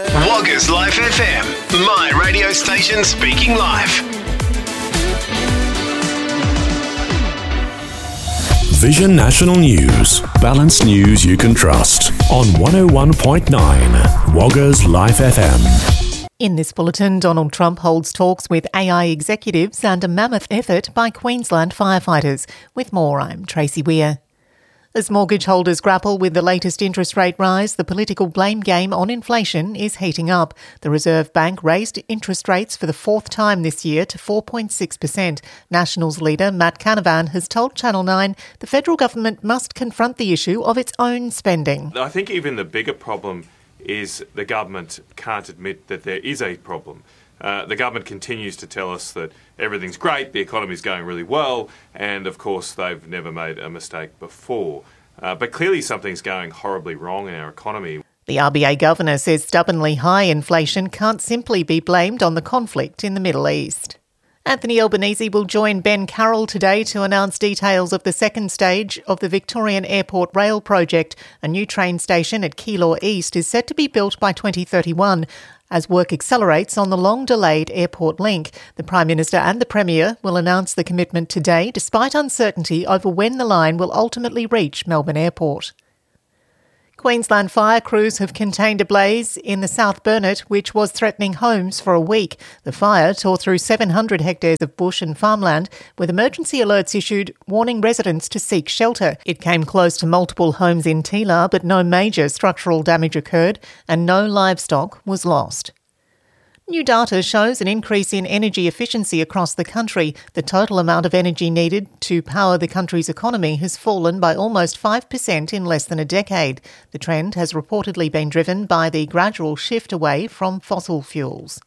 Woggers Life FM, my radio station speaking live. Vision National News. Balanced news you can trust on 101.9 Woggers Life FM. In this bulletin, Donald Trump holds talks with AI executives and a mammoth effort by Queensland firefighters. With more, I'm Tracy Weir. As mortgage holders grapple with the latest interest rate rise, the political blame game on inflation is heating up. The Reserve Bank raised interest rates for the fourth time this year to 4.6%. Nationals leader Matt Canavan has told Channel 9 the federal government must confront the issue of its own spending. I think even the bigger problem is the government can't admit that there is a problem. The government continues to tell us that everything's great, the economy's going really well, and of course they've never made a mistake before. But clearly something's going horribly wrong in our economy. The RBA governor says stubbornly high inflation can't simply be blamed on the conflict in the Middle East. Anthony Albanese will join Ben Carroll today to announce details of the second stage of the Victorian Airport Rail project. A new train station at Keilor East is set to be built by 2031. As work accelerates on the long-delayed airport link, the Prime Minister and the Premier will announce the commitment today, despite uncertainty over when the line will ultimately reach Melbourne Airport. Queensland fire crews have contained a blaze in the South Burnett, which was threatening homes for a week. The fire tore through 700 hectares of bush and farmland, with emergency alerts issued warning residents to seek shelter. It came close to multiple homes in Teelar, but no major structural damage occurred and no livestock was lost. New data shows an increase in energy efficiency across the country. The total amount of energy needed to power the country's economy has fallen by almost 5% in less than a decade. The trend has reportedly been driven by the gradual shift away from fossil fuels.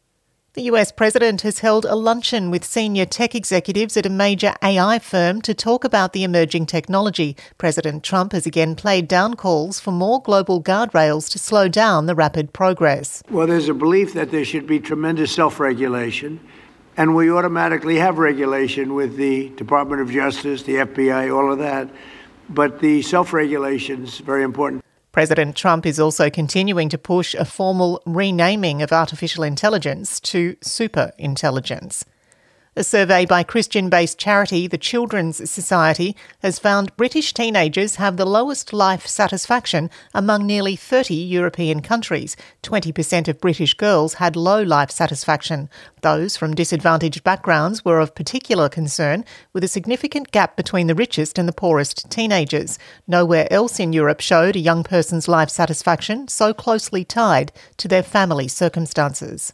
The US president has held a luncheon with senior tech executives at a major AI firm to talk about the emerging technology. President Trump has again played down calls for more global guardrails to slow down the rapid progress. Well, there's a belief that there should be tremendous self-regulation, and we automatically have regulation with the Department of Justice, the FBI, all of that. But the self-regulation is very important. President Trump is also continuing to push a formal renaming of artificial intelligence to superintelligence. A survey by Christian-based charity The Children's Society has found British teenagers have the lowest life satisfaction among nearly 30 European countries. 20% of British girls had low life satisfaction. Those from disadvantaged backgrounds were of particular concern, with a significant gap between the richest and the poorest teenagers. Nowhere else in Europe showed a young person's life satisfaction so closely tied to their family circumstances.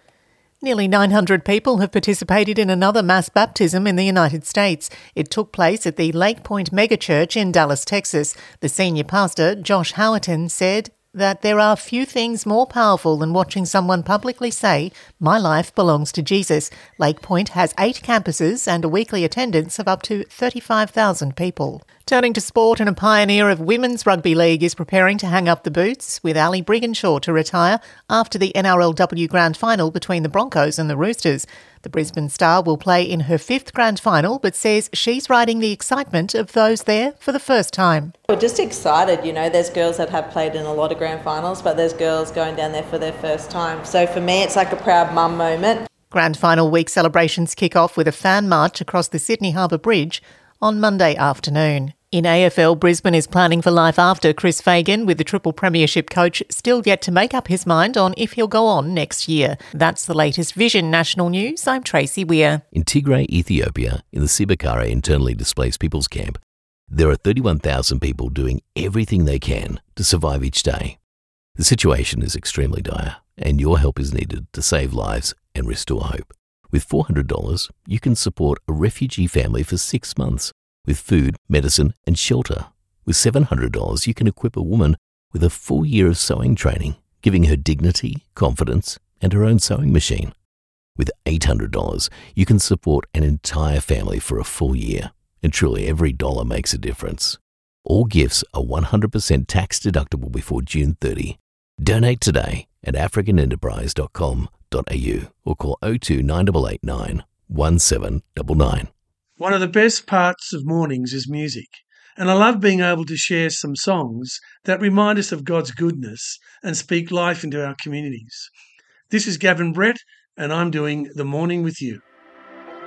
Nearly 900 people have participated in another mass baptism in the United States. It took place at the Lake Point Megachurch in Dallas, Texas. The senior pastor, Josh Howerton, said that there are few things more powerful than watching someone publicly say, "My life belongs to Jesus." Lake Point has 8 campuses and a weekly attendance of up to 35,000 people. Turning to sport, and a pioneer of women's rugby league is preparing to hang up the boots, with Ali Brigginshaw to retire after the NRLW Grand Final between the Broncos and the Roosters. The Brisbane star will play in her 5th Grand Final, but says she's riding the excitement of those there for the first time. We're just excited, there's girls that have played in a lot of Grand Finals, but there's girls going down there for their first time. So for me, it's like a proud mum moment. Grand Final week celebrations kick off with a fan march across the Sydney Harbour Bridge on Monday afternoon. In AFL, Brisbane is planning for life after Chris Fagan, with the Triple Premiership coach still yet to make up his mind on if he'll go on next year. That's the latest Vision National News. I'm Tracy Weir. In Tigray, Ethiopia, in the Sibakara internally displaced people's camp, there are 31,000 people doing everything they can to survive each day. The situation is extremely dire, and your help is needed to save lives and restore hope. With $400, you can support a refugee family for 6 months. With food, medicine and shelter. With $700, you can equip a woman with a full year of sewing training, giving her dignity, confidence and her own sewing machine. With $800, you can support an entire family for a full year. And truly every dollar makes a difference. All gifts are 100% tax deductible before June 30. Donate today at africanenterprise.com.au or call 02 9889 1799. One of the best parts of mornings is music, And I love being able to share some songs that remind us of God's goodness and speak life into our communities. This is Gavin Brett, and I'm doing The Morning with You.